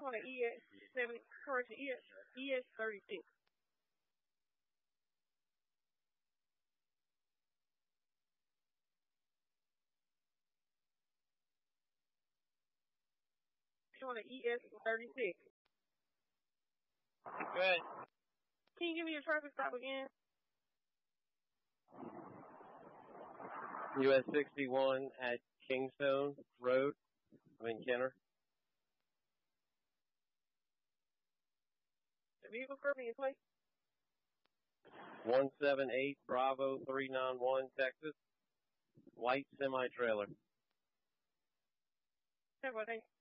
on an EX70, correction, EX36. On an ES36. Go ahead. Can you give me your traffic stop again? US 61 at Kingstone Road, Kenner. The vehicle curving in place? 178 Bravo 391 Texas. White semi-trailer. Have a day.